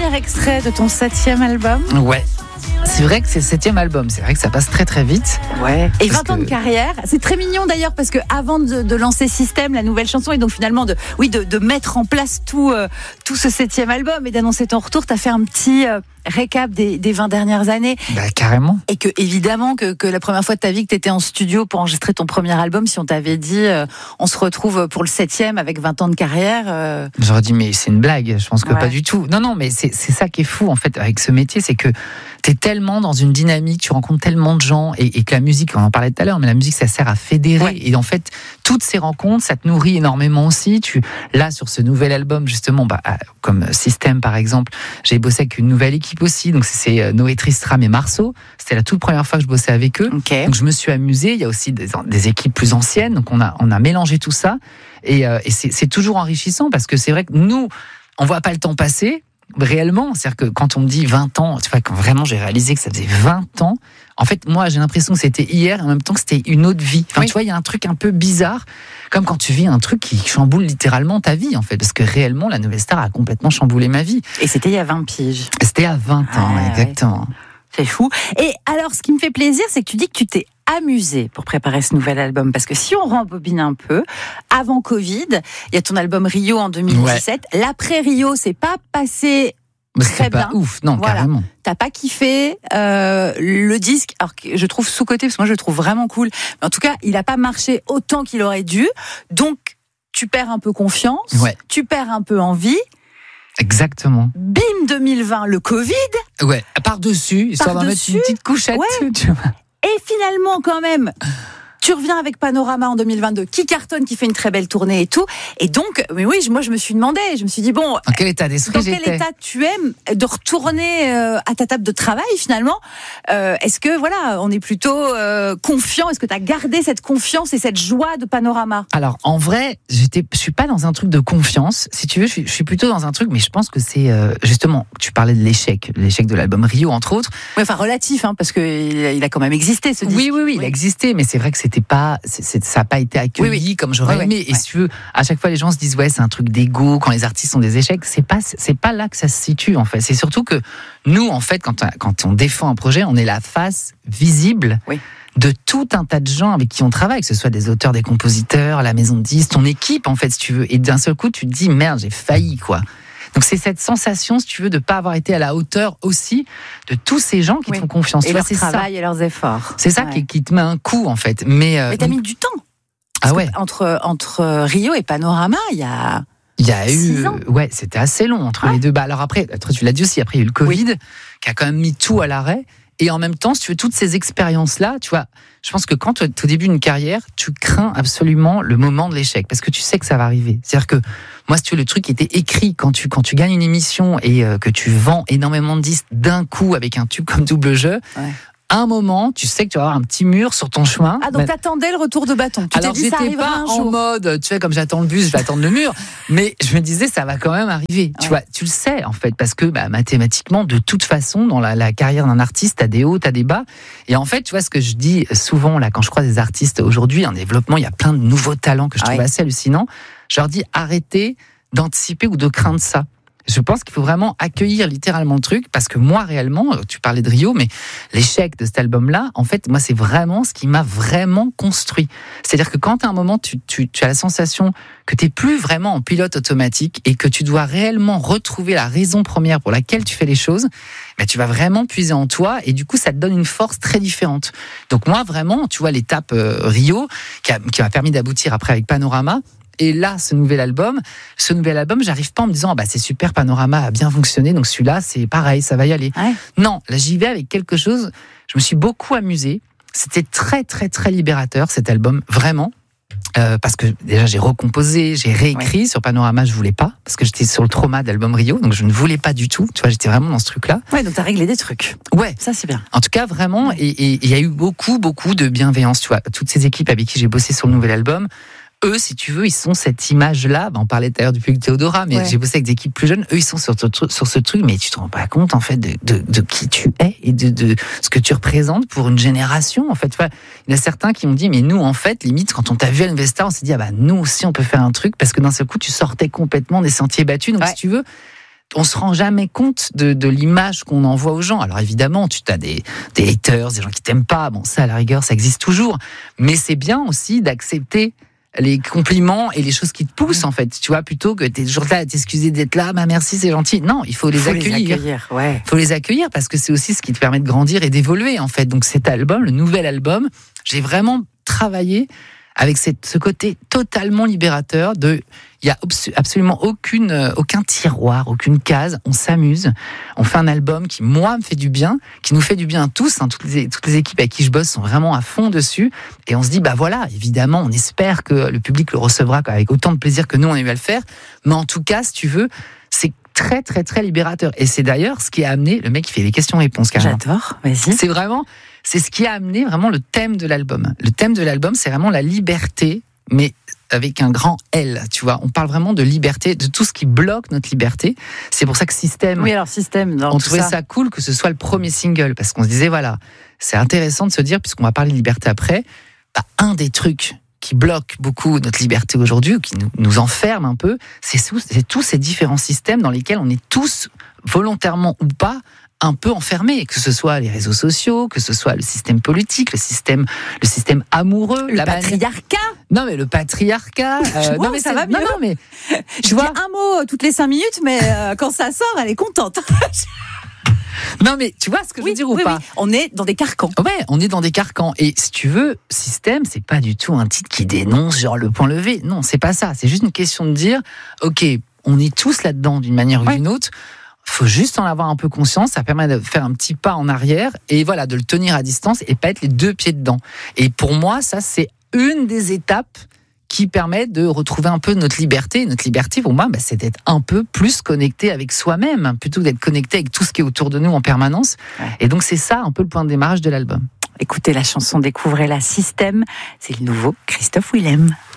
dernier extrait de ton 7e album. Ouais. C'est vrai que c'est le 7e album, c'est vrai que ça passe très très vite. Ouais. Et 20 ans de carrière, c'est très mignon d'ailleurs parce que avant de lancer Système, la nouvelle chanson, et donc finalement de mettre en place tout ce 7e album et d'annoncer ton retour, t'as fait un petit récap des 20 dernières années. Bah carrément. Et que évidemment que la première fois de ta vie que t'étais en studio pour enregistrer ton premier album, si on t'avait dit on se retrouve pour le 7e avec 20 ans de carrière. J'aurais dit mais c'est une blague, je pense que Ouais. pas du tout. Non mais c'est ça qui est fou en fait avec ce métier, c'est que t'es tellement dans une dynamique, tu rencontres tellement de gens et que la musique, on en parlait tout à l'heure, mais la musique ça sert à fédérer. Ouais. Et en fait toutes ces rencontres ça te nourrit énormément aussi. Là sur ce nouvel album justement, comme Système par exemple, j'ai bossé avec une nouvelle équipe aussi, donc c'est Noé Tristram et Marceau. C'était la toute première fois que je bossais avec eux. Okay. Donc je me suis amusé. Il y a aussi des équipes plus anciennes, donc on a mélangé tout ça et c'est toujours enrichissant parce que c'est vrai que nous on voit pas le temps passer. Réellement, c'est-à-dire que quand on me dit 20 ans, tu vois, quand vraiment j'ai réalisé que ça faisait 20 ans, en fait, moi, j'ai l'impression que c'était hier, en même temps que c'était une autre vie. Enfin, oui. Tu vois, il y a un truc un peu bizarre, comme quand tu vis un truc qui chamboule littéralement ta vie, en fait, parce que réellement, la Nouvelle Star a complètement chamboulé ma vie. Et c'était il y a 20 piges. C'était à 20 ans, Ouais, exactement. C'est fou. Et alors, ce qui me fait plaisir, c'est que tu dis que tu t'es amusé pour préparer ce nouvel album. Parce que si on rembobine un peu, avant Covid, il y a ton album Rio en 2017. Ouais. L'après Rio, c'est pas passé très bien. Pas ouf, non, voilà. Carrément. T'as pas kiffé le disque, alors que je trouve sous-coté, parce que moi je le trouve vraiment cool. Mais en tout cas, il a pas marché autant qu'il aurait dû. Donc, tu perds un peu confiance, ouais. Tu perds un peu envie. Exactement. Bim 2020, le Covid. Ouais, par-dessus, histoire d'en mettre une petite couchette. Ouais. Tu vois. Et finalement, quand même, tu reviens avec Panorama en 2022, qui cartonne, qui fait une très belle tournée et tout. Et donc, mais oui, moi je me suis demandé, je me suis dit, bon, dans quel état d'esprit dans quel état tu aimes de retourner à ta table de travail finalement. Est-ce que, voilà, on est plutôt confiant? Est-ce que tu as gardé cette confiance et cette joie de Panorama? Alors, en vrai, je suis pas dans un truc de confiance. Si tu veux, je suis plutôt dans un truc, mais je pense que c'est justement, tu parlais de l'échec de l'album Rio, entre autres. Oui, enfin, relatif, hein, parce qu'il a quand même existé, ce disque. Oui, il a existé, mais c'est vrai que ça n'a pas été accueilli comme j'aurais aimé. Et si tu veux, à chaque fois, les gens se disent, ouais, c'est un truc d'égo, quand les artistes ont des échecs. C'est pas là que ça se situe, en fait. C'est surtout que nous, en fait, quand on défend un projet, on est la face visible. Oui. De tout un tas de gens avec qui on travaille, que ce soit des auteurs, des compositeurs, la maison de disques, ton équipe, en fait, si tu veux. Et d'un seul coup, tu te dis, merde, j'ai failli, quoi. Donc c'est cette sensation, si tu veux, de ne pas avoir été à la hauteur aussi de tous ces gens qui te font confiance. Et leur c'est travail ça. Et leurs efforts. C'est ça qui te met un coup, en fait. Mais t'as mis du temps. Ah ouais. Entre Rio et Panorama, il y a eu 6 ans. Ouais, c'était assez long entre les deux. Alors après, tu l'as dit aussi, après il y a eu le Covid qui a quand même mis tout à l'arrêt. Et en même temps, si tu veux, toutes ces expériences-là, tu vois, je pense que quand au début d'une carrière, tu crains absolument le moment de l'échec, parce que tu sais que ça va arriver. C'est-à-dire que, moi, si tu veux, le truc était écrit quand tu gagnes une émission et que tu vends énormément de disques d'un coup avec un tube comme Double Jeu, à un moment, tu sais que tu vas avoir un petit mur sur ton chemin. Ah, donc t'attendais le retour de bâton. Tu alors, t'es dit, ça j'étais pas en mode, tu sais, comme j'attends le bus, je vais attendre le mur. Mais je me disais, ça va quand même arriver. Tu vois, tu le sais, en fait, parce que, mathématiquement, de toute façon, dans la carrière d'un artiste, t'as des hauts, t'as des bas. Et en fait, tu vois, ce que je dis souvent, là, quand je croise des artistes aujourd'hui, en développement, il y a plein de nouveaux talents que je trouve assez hallucinants. Je leur dis, arrêtez d'anticiper ou de craindre ça. Je pense qu'il faut vraiment accueillir littéralement le truc, parce que moi, réellement, tu parlais de Rio, mais l'échec de cet album-là, en fait, moi, c'est vraiment ce qui m'a vraiment construit. C'est-à-dire que quand à un moment, tu as la sensation que tu n'es plus vraiment en pilote automatique et que tu dois réellement retrouver la raison première pour laquelle tu fais les choses, tu vas vraiment puiser en toi et du coup, ça te donne une force très différente. Donc moi, vraiment, tu vois, l'étape Rio, qui m'a permis d'aboutir après avec Panorama. Et là, ce nouvel album, j'arrive pas en me disant, c'est super, Panorama a bien fonctionné, donc celui-là, c'est pareil, ça va y aller. Ouais. Non, là, j'y vais avec quelque chose, je me suis beaucoup amusé. C'était très, très, très libérateur, cet album, vraiment. Parce que déjà, j'ai recomposé, j'ai réécrit. Sur Panorama, je voulais pas, parce que j'étais sur le trauma d'album Rio, donc je ne voulais pas du tout. Tu vois, j'étais vraiment dans ce truc-là. Ouais, donc t'as réglé des trucs. Ouais. Ça, c'est bien. En tout cas, vraiment, et il y a eu beaucoup, beaucoup de bienveillance, tu vois. Toutes ces équipes avec qui j'ai bossé sur le nouvel album, eux, si tu veux, ils sont cette image-là. On parlait d'ailleurs du public Théodora, mais j'ai bossé avec des équipes plus jeunes. Eux, ils sont sur ce truc, mais tu te rends pas compte, en fait, de qui tu es et de ce que tu représentes pour une génération, en fait. Il y en a certains qui m'ont dit, mais nous, en fait, limite, quand on t'a vu à l'Investar, on s'est dit, nous aussi, on peut faire un truc, parce que d'un seul coup, tu sortais complètement des sentiers battus. Donc, si tu veux, on se rend jamais compte de l'image qu'on envoie aux gens. Alors évidemment, tu as des haters, des gens qui t'aiment pas. Bon, ça, à la rigueur, ça existe toujours. Mais c'est bien aussi d'accepter les compliments et les choses qui te poussent, en fait. Tu vois, plutôt que t'es toujours là à t'excuser d'être là, merci, c'est gentil. Non, il faut les accueillir. Il faut les accueillir parce que c'est aussi ce qui te permet de grandir et d'évoluer, en fait. Donc cet album, le nouvel album, j'ai vraiment travaillé avec ce côté totalement libérateur il y a absolument aucun tiroir, aucune case. On s'amuse. On fait un album qui, moi, me fait du bien, qui nous fait du bien à tous. Toutes les équipes avec qui je bosse sont vraiment à fond dessus. Et on se dit, voilà, évidemment, on espère que le public le recevra avec autant de plaisir que nous, on a eu à le faire. Mais en tout cas, si tu veux, c'est très, très, très libérateur. Et c'est d'ailleurs ce qui a amené le mec qui fait les questions-réponses, carrément. J'adore, vas-y. C'est ce qui a amené vraiment le thème de l'album. Le thème de l'album, c'est vraiment la liberté, mais avec un grand L, tu vois. On parle vraiment de liberté, de tout ce qui bloque notre liberté. C'est pour ça que Système... Oui, alors Système, on trouvait ça cool que ce soit le premier single, parce qu'on se disait, voilà, c'est intéressant de se dire, puisqu'on va parler de liberté après, un des trucs qui bloque beaucoup notre liberté aujourd'hui, ou qui nous enferme un peu, c'est tous ces différents systèmes dans lesquels on est tous, volontairement ou pas, un peu enfermés, que ce soit les réseaux sociaux, que ce soit le système politique, le système amoureux, le patriarcat. Non mais le patriarcat. Non mais ça va mieux. Non mais je vois un mot toutes les 5 minutes, mais quand ça sort, elle est contente. Non mais tu vois ce que je veux dire ou pas? On est dans des carcans. Ouais, on est dans des carcans. Et si tu veux, Système, c'est pas du tout un titre qui dénonce genre le point levé. Non, c'est pas ça. C'est juste une question de dire, ok, on est tous là-dedans d'une manière ou d'une autre. Faut juste en avoir un peu conscience, ça permet de faire un petit pas en arrière et voilà, de le tenir à distance et pas être les 2 pieds dedans. Et pour moi, ça c'est une des étapes qui permet de retrouver un peu notre liberté. Notre liberté, pour moi, c'est d'être un peu plus connecté avec soi-même, plutôt que d'être connecté avec tout ce qui est autour de nous en permanence. Ouais. Et donc c'est ça un peu le point de démarrage de l'album. Écoutez la chanson, découvrez la Système, c'est le nouveau Christophe Willem.